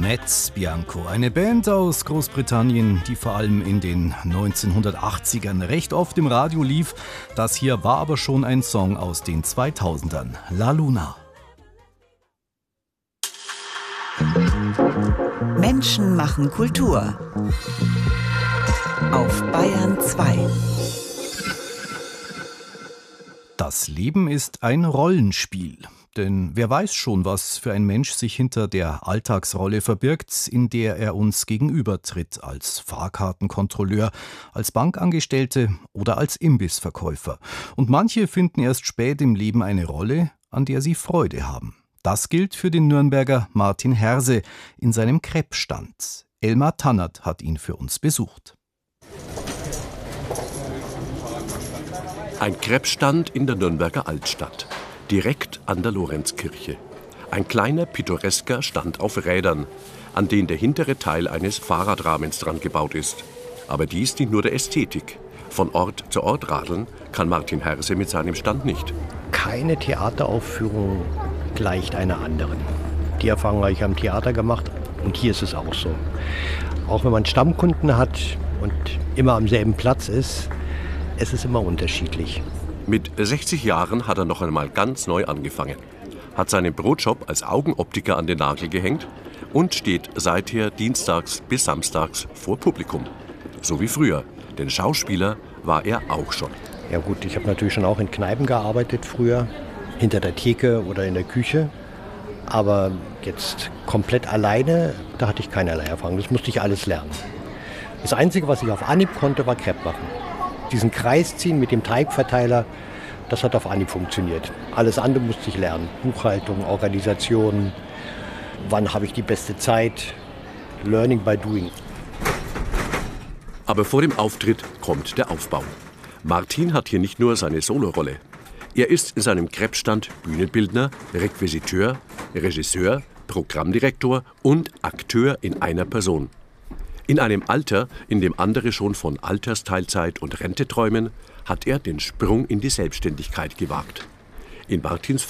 Mezz Bianco, eine Band aus Großbritannien, die vor allem in den 1980ern recht oft im Radio lief. Das hier war aber schon ein Song aus den 2000ern, La Luna. Menschen machen Kultur. Auf Bayern 2. Das Leben ist ein Rollenspiel. Denn wer weiß schon, was für ein Mensch sich hinter der Alltagsrolle verbirgt, in der er uns gegenübertritt, als Fahrkartenkontrolleur, als Bankangestellte oder als Imbissverkäufer. Und manche finden erst spät im Leben eine Rolle, an der sie Freude haben. Das gilt für den Nürnberger Martin Herse in seinem Kreppstand. Elmar Tannert hat ihn für uns besucht. Ein Kreppstand in der Nürnberger Altstadt, direkt an der Lorenzkirche. Ein kleiner, pittoresker Stand auf Rädern, an den der hintere Teil eines Fahrradrahmens dran gebaut ist. Aber dies dient nur der Ästhetik. Von Ort zu Ort radeln kann Martin Herse mit seinem Stand nicht. Keine Theateraufführung gleicht einer anderen. Die Erfahrung habe ich am Theater gemacht und hier ist es auch so. Auch wenn man Stammkunden hat und immer am selben Platz ist, es ist immer unterschiedlich. Mit 60 Jahren hat er noch einmal ganz neu angefangen, hat seinen Brotjob als Augenoptiker an den Nagel gehängt und steht seither dienstags bis samstags vor Publikum. So wie früher, denn Schauspieler war er auch schon. Ja gut, ich habe natürlich schon auch in Kneipen gearbeitet früher, hinter der Theke oder in der Küche. Aber jetzt komplett alleine, da hatte ich keinerlei Erfahrung, das musste ich alles lernen. Das Einzige, was ich auf Anhieb konnte, war Crepe machen. Diesen Kreis ziehen mit dem Teigverteiler, das hat auf Anhieb funktioniert. Alles andere musste ich lernen. Buchhaltung, Organisation, wann habe ich die beste Zeit, Learning by doing. Aber vor dem Auftritt kommt der Aufbau. Martin hat hier nicht nur seine Solorolle. Er ist in seinem Kreppstand Bühnenbildner, Requisiteur, Regisseur, Programmdirektor und Akteur in einer Person. In einem Alter, in dem andere schon von Altersteilzeit und Rente träumen, hat er den Sprung in die Selbstständigkeit gewagt. In Martins